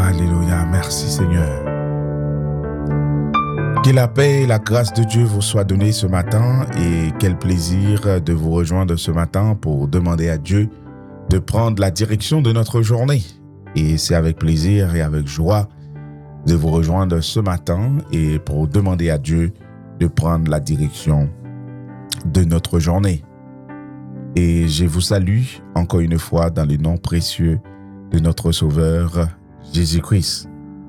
Alléluia, merci Seigneur. Que la paix et la grâce de Dieu vous soient données ce matin et quel plaisir de vous rejoindre ce matin pour demander à Dieu de prendre la direction de notre journée. Et c'est avec plaisir et avec joie de vous rejoindre ce matin et pour demander à Dieu de prendre la direction de notre journée. Et je vous salue encore une fois dans le nom précieux de notre Sauveur Jésus-Christ.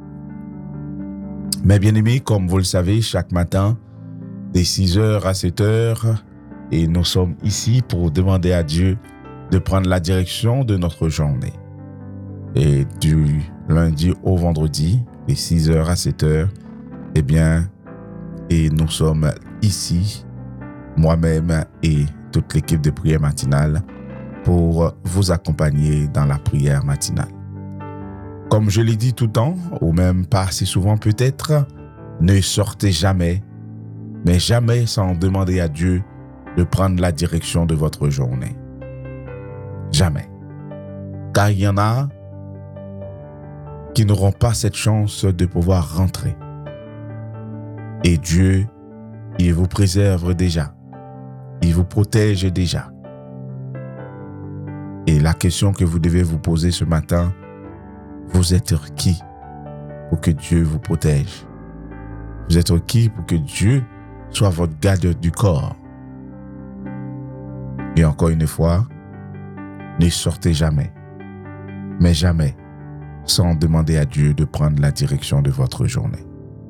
Mes bien-aimés, comme vous le savez, chaque matin, de 6h à 7h, et nous sommes ici pour demander à Dieu de prendre la direction de notre journée. Et du lundi au vendredi, de 6h à 7h, et nous sommes ici, moi-même et toute l'équipe de prière matinale, pour vous accompagner dans la prière matinale. Comme je l'ai dit tout le temps, ou même pas assez souvent peut-être, ne sortez jamais, mais jamais sans demander à Dieu de prendre la direction de votre journée. Jamais. Car il y en a qui n'auront pas cette chance de pouvoir rentrer. Et Dieu, il vous préserve déjà. Il vous protège déjà. Et la question que vous devez vous poser ce matin, vous êtes qui pour que Dieu vous protège? Vous êtes qui pour que Dieu soit votre gardien du corps? Et encore une fois, ne sortez jamais, mais jamais, sans demander à Dieu de prendre la direction de votre journée.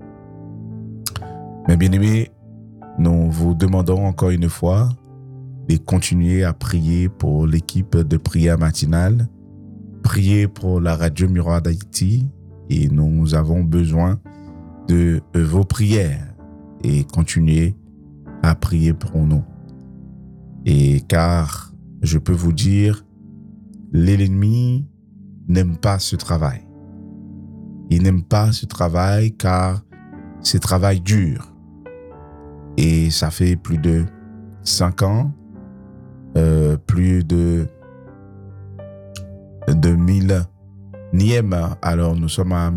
Mes bien-aimés, nous vous demandons encore une fois de continuer à prier pour l'équipe de prière matinale, prier pour la Radio Miroir d'Haïti et nous avons besoin de vos prières et continuer à prier pour nous. Et car je peux vous dire, l'ennemi n'aime pas ce travail. Il n'aime pas ce travail car c'est travail dur. Et ça fait plus de 5 ans, plus de 1000e, alors nous sommes à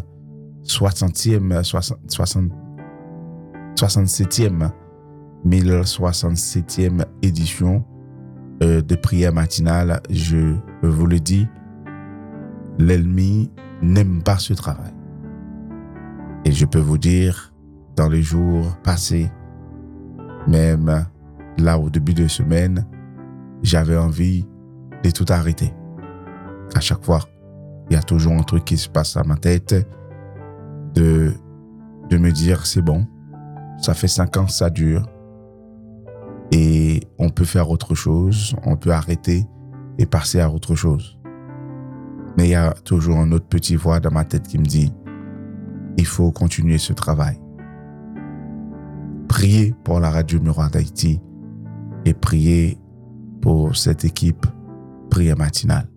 1067e édition de prière matinale. Je vous le dis, l'ennemi n'aime pas ce travail. Et je peux vous dire, dans les jours passés, même là au début de semaine, j'avais envie de tout arrêter. À chaque fois, il y a toujours un truc qui se passe à ma tête de me dire c'est bon, ça fait 5 ans, ça dure et on peut faire autre chose, on peut arrêter et passer à autre chose. Mais il y a toujours une autre petite voix dans ma tête qui me dit il faut continuer ce travail. Priez pour la Radio Miroir d'Haïti et priez pour cette équipe prière matinale.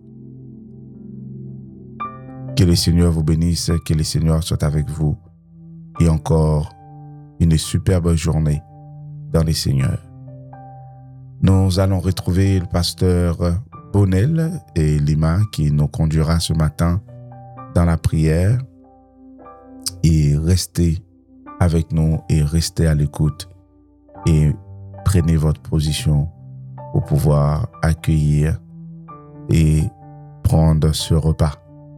Que le Seigneur vous bénisse, que le Seigneur soit avec vous et encore une superbe journée dans le Seigneur. Nous allons retrouver le pasteur Bonnel et Lima qui nous conduira ce matin dans la prière et restez avec nous et restez à l'écoute et prenez votre position pour pouvoir accueillir et prendre ce repas.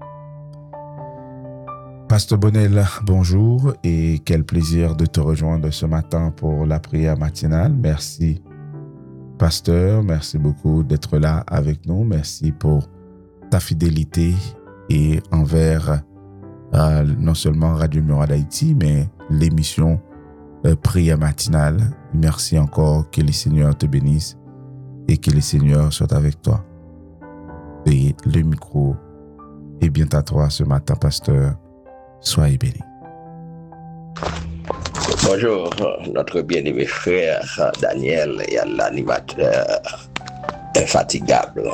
Pasteur Bonnel, bonjour et quel plaisir de te rejoindre ce matin pour la prière matinale. Merci, pasteur, merci beaucoup d'être là avec nous. Merci pour ta fidélité et envers non seulement Radio Miroir d'Haïti, mais l'émission prière matinale. Merci encore, que le Seigneur te bénisse et que le Seigneur soit avec toi. Et le micro est bien à toi ce matin, pasteur. Soyez bénis. Bonjour, notre bien-aimé frère Daniel et à l'animateur infatigable.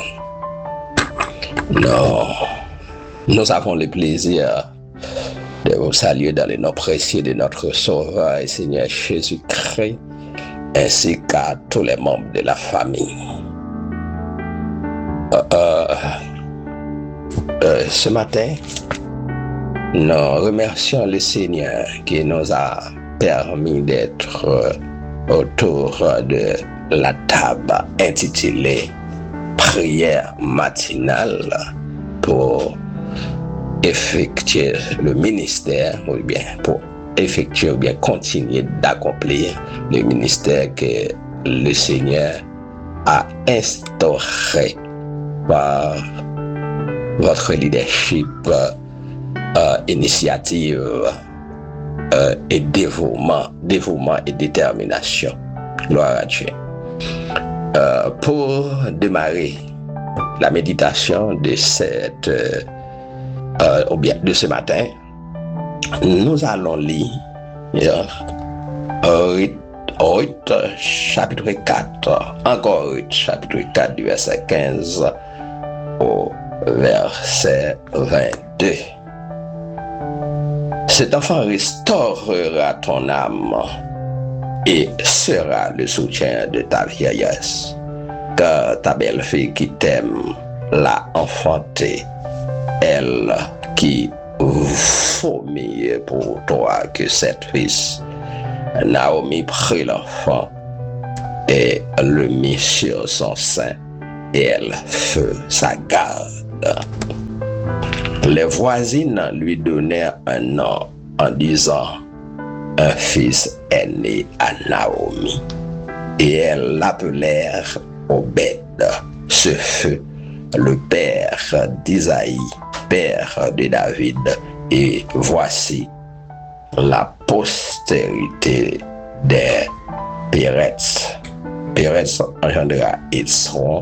Nous avons le plaisir de vous saluer dans le nom précieux de notre Sauveur et Seigneur Jésus-Christ, ainsi qu'à tous les membres de la famille. Ce matin, Nous remercions le Seigneur qui nous a permis d'être autour de la table intitulée Prière matinale pour effectuer le ministère, ou bien pour effectuer ou bien continuer d'accomplir le ministère que le Seigneur a instauré par votre leadership, initiative et dévouement et détermination. Gloire à Dieu. Pour démarrer la méditation de de ce matin, nous allons lire Ruth chapitre 4, encore Ruth chapitre 4 du verset 15 au verset 22. Cet enfant restaurera ton âme et sera le soutien de ta vieillesse, car ta belle-fille qui t'aime l'a enfanté, elle qui vomit pour toi que cette fils. Naomi prit l'enfant et le mit sur son sein, et elle fut sa garde. Les voisines lui donnèrent un nom en disant: un fils est né à Naomi, et elles l'appelèrent Obed. Ce fut le père d'Isaïe, père de David, et voici la postérité des Péretz. Péretz engendra Itzron,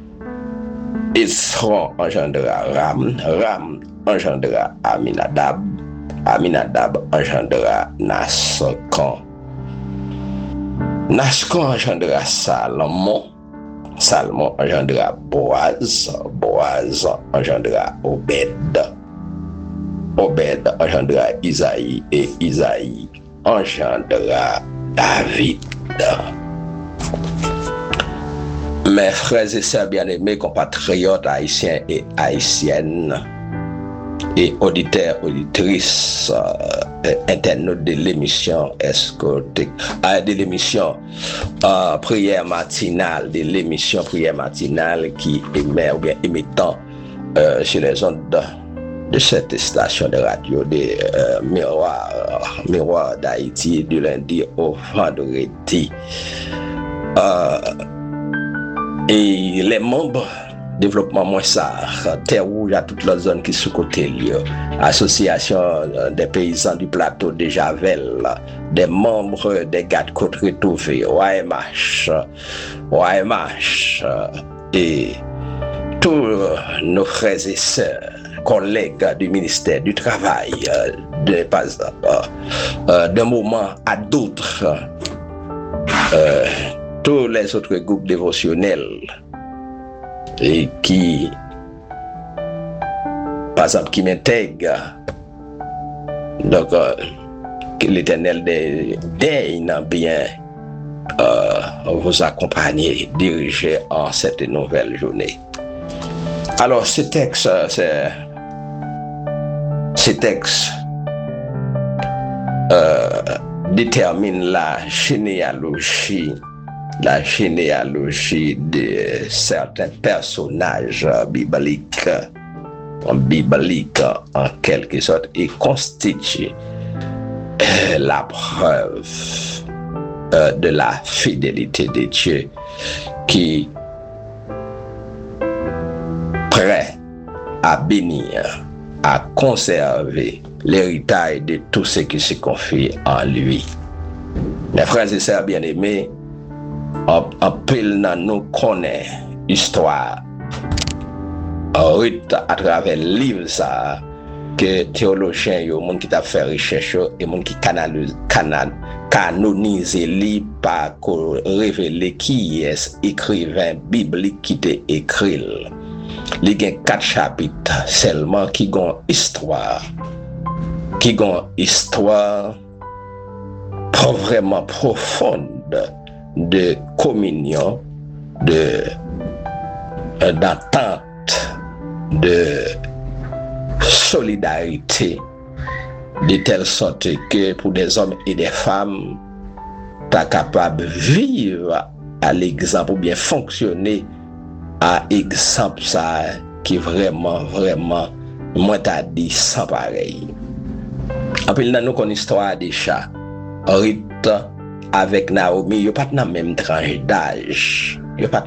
Itzron engendra Ram, Ram engendra Aminadab, Aminadab engendra Nascon, Nascon engendra Salmon, Salmon engendra Boaz, Boaz engendra Obed, Obed engendra Isaïe, et Isaïe engendra David. Mes frères et sœurs bien-aimés, compatriotes haïtiens et haïtiennes, et auditeurs, auditrices, internautes de l'émission de l'émission Prière matinale, qui émet ou bien émettant sur les ondes de cette station de radio des Miroir d'Haïti du lundi au vendredi. Et les membres développement Moissard, Terre Rouge à toute la zone qui sous côté lieu, association des paysans du plateau de Javel, des membres des gardes-côtes retrouvés, OAMH, et tous nos frères et sœurs, collègues du ministère du Travail, d'un moment à d'autres, tous les autres groupes dévotionnels et qui, par exemple, qui m'intègrent. Donc, que l'Éternel daigne bien vous accompagner, diriger en cette nouvelle journée. Alors, ce texte détermine la généalogie de certains personnages bibliques en quelque sorte, et constitue la preuve de la fidélité de Dieu qui prêt à bénir, à conserver l'héritage de tout ce qui se confie en lui. Mes frères et sœurs bien-aimés, en pile dans nous connaît l'histoire Ruth à travers le livre ça que théologiens yo monde qui t'a fait recherche et monde qui canonise li par révéler qui est écrivain biblique qui t'a écrit. Il y a 4 chapitres seulement qui ont histoire vraiment profonde de communion, d'entente, de solidarité de telle sorte que pour des hommes et des femmes, t'as capable de vivre à l'exemple ou bien fonctionner à exemple ça qui vraiment, moi t'as dit sans pareil. Après, dans nos histoires des chats, Ruth avec Naomi, ils pas dans même tranche d'âge.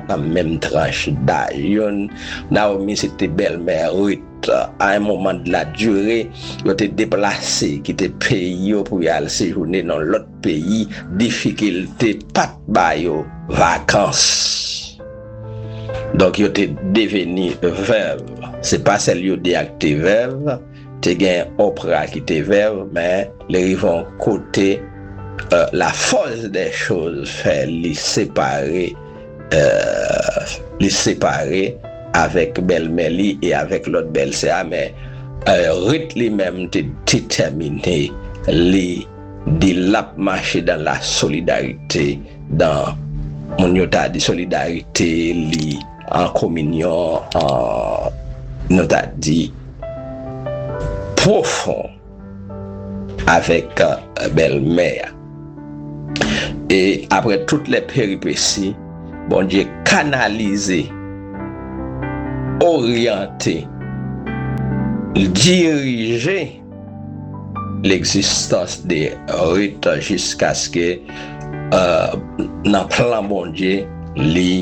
Naomi, c'était belle-mère. Ruth, à un moment de la durée, ils étaient déplacés, qui étaient payés pour y aller séjourner dans l'autre pays. Difficulté, pas de vacances. Donc, ils étaient devenus veuves. C'est pas celle qui était veuve. Tu as Oprah qui était veuve, mais les vont côté la force des choses fait les séparer avec Belle-Mélie et avec l'autre belle-sœur, mais Ruth lui-même était déterminé de marcher dans la solidarité, dans mon yota de solidarité, en communion, en nota dit profond avec belle-mère. Et après toutes les péripéties, bon Dieu canalisé, orienté, dirigé l'existence de Ruth jusqu'à ce que dans le plan bon Dieu, lui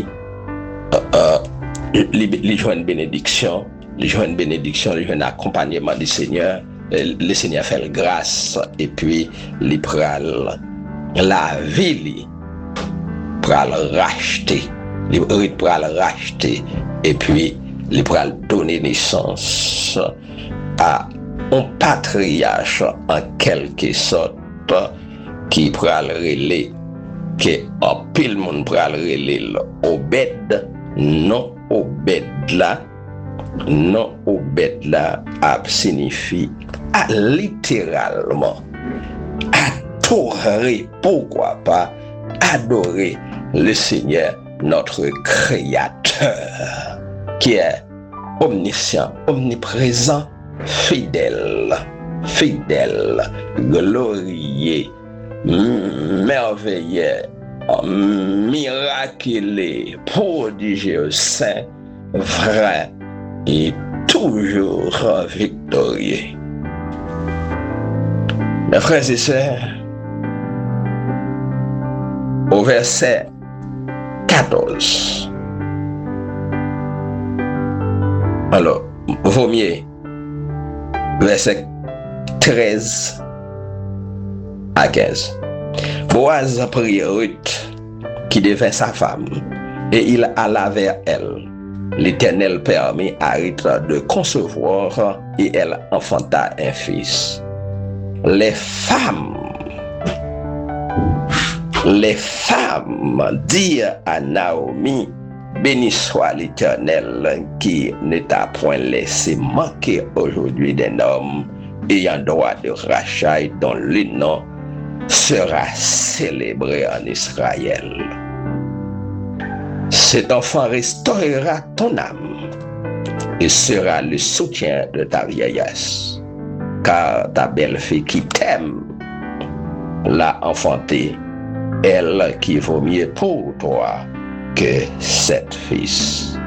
joue une bénédiction, lui joue un accompagnement du Seigneur. Le Seigneur fait la grâce et puis il prend la vie, pral racheter, et puis il pral donner naissance à un patriarche en quelque sorte qui pral relais, que en pile monde pral relais Obed, non Obed là signifie littéralement adorer, pourquoi pas adorer le Seigneur, notre Créateur, qui est omniscient, omniprésent, fidèle, glorieux, merveilleux, miraculeux, prodigieux, saint, vrai et toujours victorieux. Mes frères et sœurs, au verset 14. Alors, vaut mieux verset 13 à 15. Boaz prit Ruth, qui devint sa femme, et il alla vers elle. L'Éternel permit à Ruth de concevoir, et elle enfanta un fils. Les femmes dirent à Naomi, béni soit l'Éternel qui ne t'a point laissé manquer aujourd'hui d'un homme ayant droit de rachat dont le nom sera célébré en Israël. Cet enfant restaurera ton âme et sera le soutien de ta vieillesse, car ta belle-fille qui t'aime l'a enfanté, elle qui vaut mieux pour toi que 7 fils.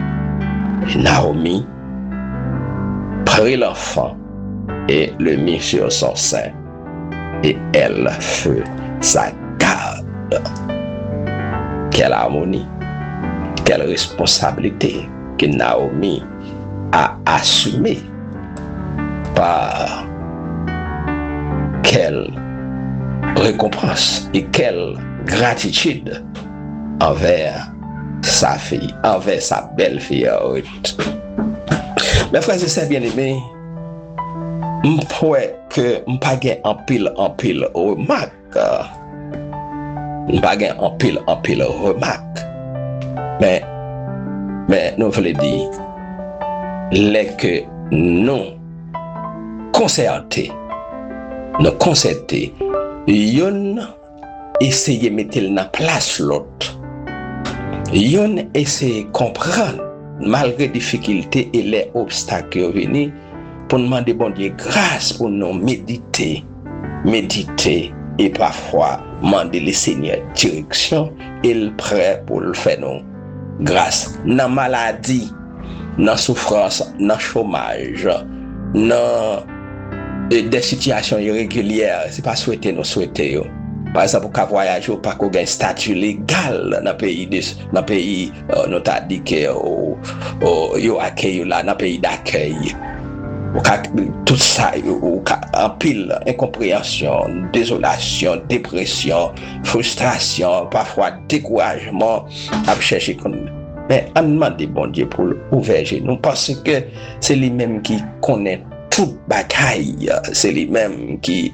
Naomi prit l'enfant et le mit sur son sein, et elle fut sa garde. Quelle harmonie, quelle responsabilité que Naomi a assumée. Par quelle récompense et quelle gratitude envers sa fille, envers sa belle-fille Ruth. Mes frères et sœurs bien-aimés, je crois que je n'ai pas en pile remarque. Mais nous voulons dire, les que nous concertés, yon essayer de mettre dans place l'autre. Yon essayer de comprendre malgré difficultés et les obstacles venus pour nous demander bon Dieu grâce pour nous méditer et parfois demander le Seigneur direction. Il est prêt pour le faire nous grâce. Dans maladie, dans souffrance, dans chômage, dans des situations irrégulières, c'est pas souhaiter nous souhaiter. Par exemple, pour voyager ou pas qu'on ait un statut légal dans le pays, nous t'a dit que yo accueille là dans le pays d'accueil. Tout ça, en pile, incompréhension, désolation, dépression, frustration, parfois découragement, à chercher comme. Mais on demande bon Dieu pour ouvrir nous parce que c'est lui-même qui connaît toute bagaille, c'est lui-même qui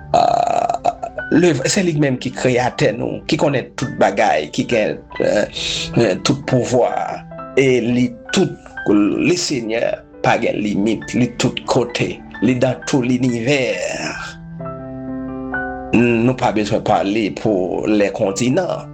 c'est lui-même qui créateur nous, qui connaît toute bagaille, qui a tout pouvoir et les seigneurs pas de limite, les tout côté, les dans tout l'univers. Nous pas besoin de parler pour les continents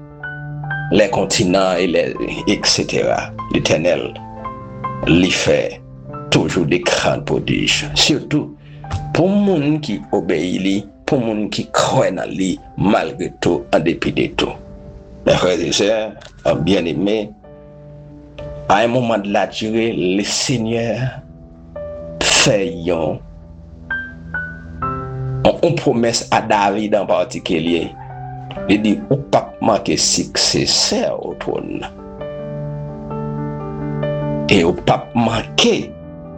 et etc. L'Éternel les fait toujours des grands prodiges, surtout pour monde qui obéit, pour monde qui croit en lui malgré tout, en dépit de tout. Mes frères et sœurs, bien-aimés, à un moment de la durée, le Seigneur fait une promesse à David en particulier. Il dit, ou pas manquer successeur au trône. Et ou pas manquer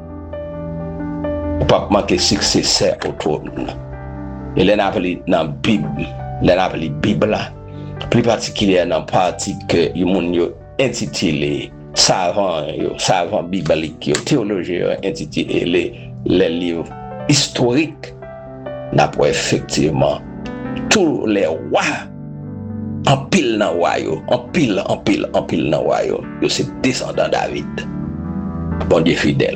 successeur au trône. Et il a appelé dans la Bible, plus particulièrement dans la partie que il a intitulé savant biblique, théologien intitulé les livres historiques, n'a pas effectivement tous les rois en pile dans royaume, en pile dans royaume, c'est descendant David. Bon Dieu fidèle.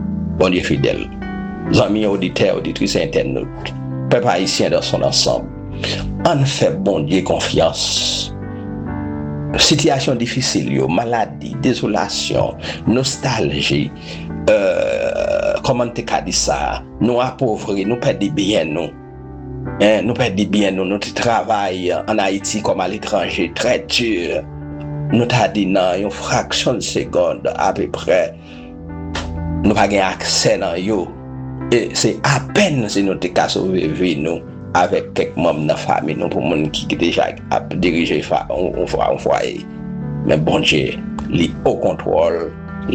Amis auditeurs, auditrices internautes, peuple haïtien dans son ensemble, on fait bon Dieu confiance. Situation difficile, maladie, désolation, nostalgie, comment tu as dit ça, nous appauvris, nous perdons bien nous. Nous perdons bien nous, notre travail en Haïti comme à l'étranger, très dur. Nous t'as dit dans une fraction de seconde à peu près, nous n'avons pas accès à yo. Et c'est à peine si nous t'avons sauvé vie nous avec quelques membres de la famille, nous pour monde qui déjà dirigé un foyer. Mais bon Dieu, li au contrôle,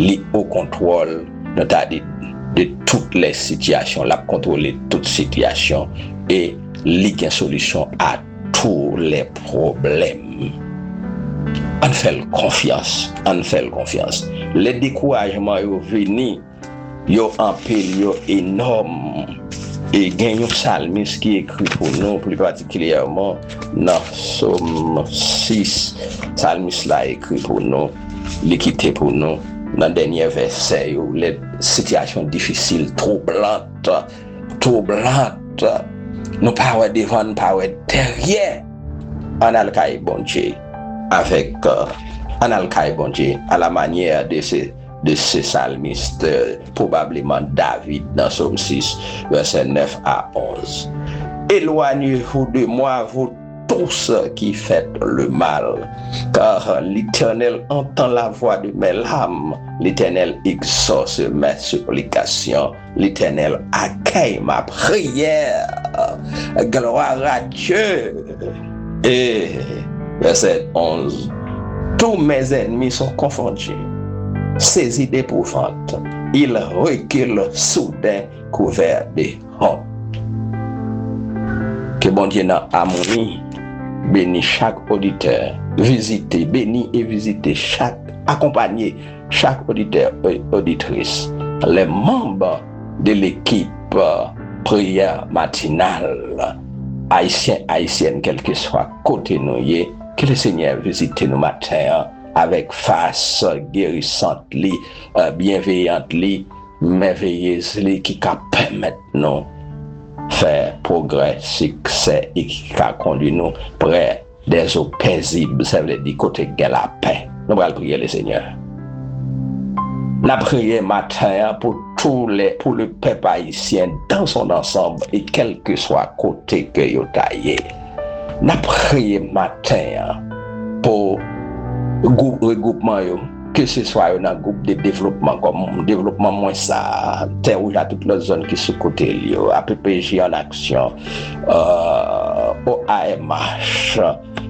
nous t'as dit de toutes les situations, la contrôler toutes situations et li une solution à tous les problèmes. On fait confiance. Les découragements sont venus, yo en pile, yo énorme. Et il y a un psalmiste qui écrit pour nous, plus particulièrement dans Somme 6. Psalmiste là écrit pour nous, l'équité pour nous, dans le dernier verset, les situations difficiles, troublantes. Nous parlons devant, nous parlons derrière. En alcaï bon Dieu, avec en alcaï bon Dieu, à la manière de ce psalmiste, probablement David dans Somme 6, verset 9 à 11. Éloignez-vous de moi, vous tous qui faites le mal, car l'Éternel entend la voix de mes larmes, l'Éternel exauce mes supplications, l'Éternel accueille ma prière. Gloire à Dieu. Et verset 11. Tous mes ennemis sont confondus, saisis d'épouvante. Ils reculent soudain couverts de honte. Que bon Dieu dans harmonie bénit chaque auditeur, bénit et visitez accompagner chaque auditeur et auditrice, les membres de l'équipe prière matinale, haïtienne, quel que soit côté nous, que le Seigneur visite nous matin avec face guérissante, bienveillante, merveilleuse, qui peut permettre nous faire progrès, succès et qui a conduit nous près des eaux paisibles, ça veut dire côté de la paix. Nous allons prier le Seigneur. La prière matin pour le peuple haïtien dans son ensemble et quel que soit côté que yo taillé. La prière matin pour regroupement yo, que ce soit dans groupe de développement comme développement moins ça, terre où il y a toute la zone qui sous côté yo, APPJ en action, OAMH,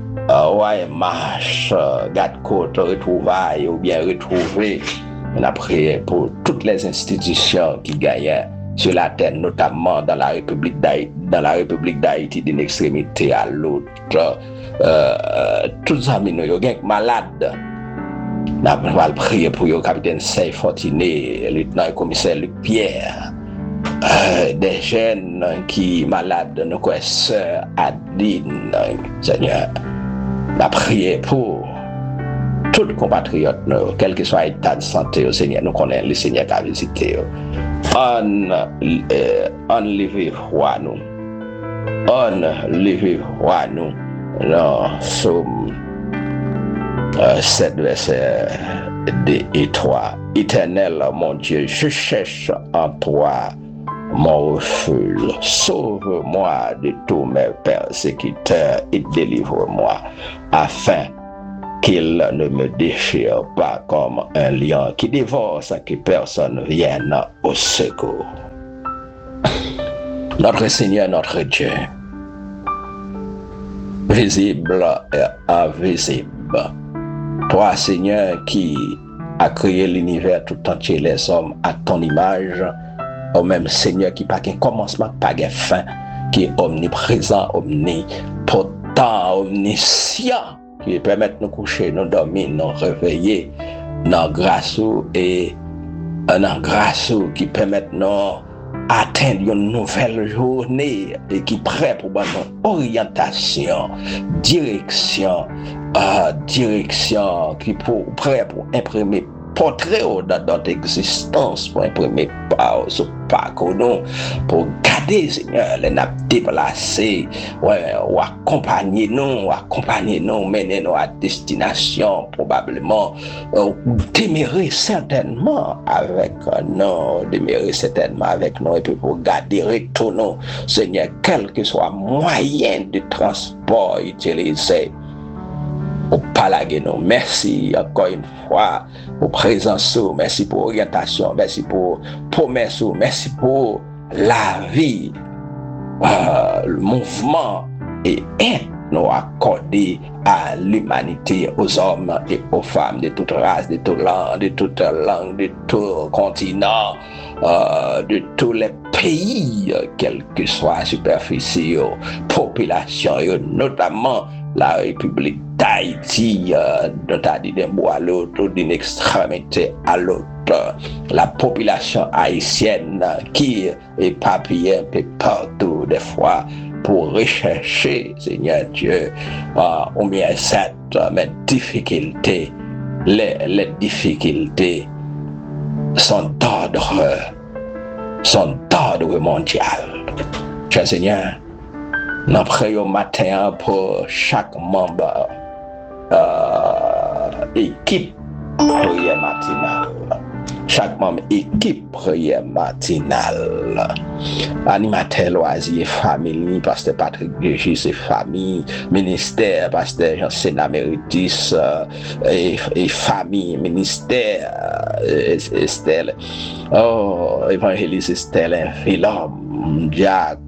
GADCOT, retrouvailles ou bien retrouver. On a prié pour toutes les institutions qui gagnent sur la terre, notamment dans la République d'Haïti, d'une extrémité à l'autre. Tous les amis, nous sommes malades. On va prier pour le capitaine Sey Fortiné, le lieutenant et commissaire Luc Pierre, des jeunes qui sont malades, nos sœurs Adeline, Seigneur. On a prié pour tous les compatriotes, quel que soit l'état de santé, au Seigneur, nous connaissons le Seigneur qui a visité. On levez voix nous. On levez voix nous. Dans Somme 7, verset 2 et 3. Éternel, mon Dieu, je cherche en toi mon refuge. Sauve-moi de tous mes persécuteurs et délivre-moi, afin qu'il ne me déchire pas comme un lion qui dévore sans que personne vienne au secours. Notre Seigneur, notre Dieu, visible et invisible, toi, Seigneur, qui a créé l'univers tout entier, les hommes à ton image, au même Seigneur qui n'a qu'un commencement, pas qu'un fin, qui est omniprésent, omnipotent, omniscient, qui permet de nous coucher, nous dormir, nous réveiller, dans grâce et dans grâce qui permet de nous atteindre une nouvelle journée et qui est prêt pour notre orientation, direction, qui est prêt pour imprimer portrait dans notre existence, pour imprimer ce parcours, pour garder, Seigneur, les nappes déplacées, ou accompagner nous, mener nous à destination, probablement, demeurer certainement avec nous, et puis pour garder, retourner, Seigneur, quel que soit moyen de transport utilisé. Pour palaguer nous. Merci encore une fois pour présence, merci pour orientation, merci pour promesse, merci pour la vie, le mouvement et aide nous accorder à l'humanité, aux hommes et aux femmes de toute race, de toute langue, de tout continent, de tous les pays, quelle que soit la superficie, population, notamment la République d'Haïti, dont a dit d'un bout à l'autre, d'une extrémité à l'autre, la population haïtienne qui est éparpillée un peu partout, des fois, pour rechercher, Seigneur Dieu, au mieux cette difficulté, les difficultés sont d'ordre mondial. Cher Seigneur, nous prions matin pour chaque membre équipe prière matinale. Chaque membre équipe prière matinale. Animateur loisir famille, pasteur Patrick Régis et famille, ministère, pasteur Jean-Sénat Méritis et famille, ministère Estelle, évangéliste Estelle, Philom, Jacques,